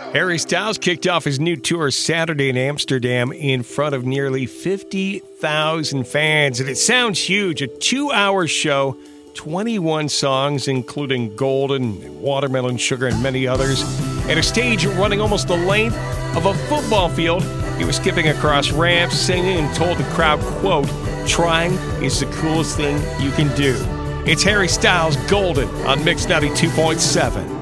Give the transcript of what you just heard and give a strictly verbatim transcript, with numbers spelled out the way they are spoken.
Harry Styles kicked off his new tour Saturday in Amsterdam in front of nearly fifty thousand fans, and it sounds huge. A two-hour show, twenty-one songs, including Golden, Watermelon Sugar, and many others, at a stage running almost the length of a football field. He was skipping across ramps, singing, and told the crowd, quote, "Trying is the coolest thing you can do." It's Harry Styles, Golden, on Mix ninety-two point seven.